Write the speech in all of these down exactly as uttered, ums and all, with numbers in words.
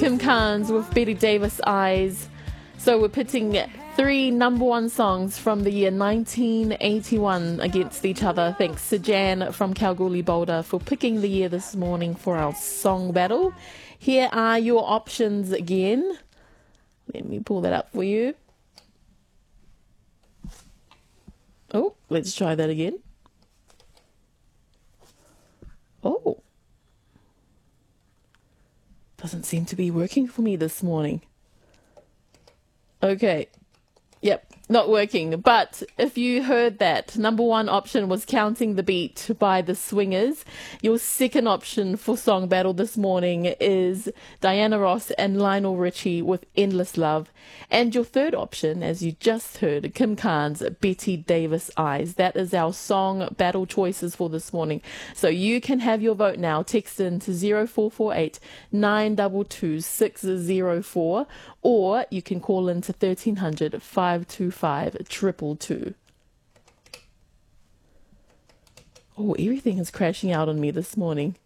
Kim Carnes with Betty Davis Eyes. So we're pitting three number one songs from the year nineteen eighty-one against each other. Thanks to Jan from Kalgoorlie Boulder for picking the year this morning for our song battle. Here are your options again. Let me pull that up for you. Oh, let's try that again. Oh. Doesn't seem to be working for me this morning. Okay. Yep, not working. But if you heard that, number one option was Counting the Beat by The Swingers. Your second option for song battle this morning is Diana Ross and Lionel Richie with Endless Love. And your third option, as you just heard, Kim Carnes, Betty Davis Eyes. That is our song battle choices for this morning. So you can have your vote now. Text in to zero four four eight, nine two two, six zero four, or you can call in to thirteen hundred, five two five, two two two. Oh, everything is crashing out on me this morning.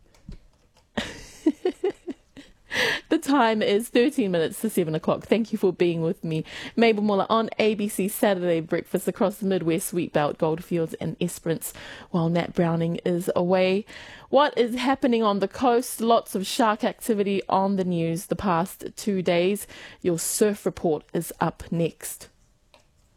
The time is thirteen minutes to seven o'clock. Thank you for being with me. Mabel Muller on A B C Saturday Breakfast across the Midwest, Wheatbelt, Goldfields and Esperance, while Nat Browning is away. What is happening on the coast? Lots of shark activity on the news the past two days. Your surf report is up next.